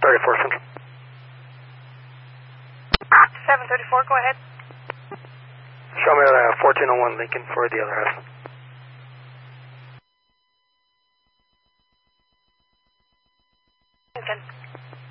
34 Central. 734, go ahead. Show me 1401 Lincoln for the other half. Lincoln.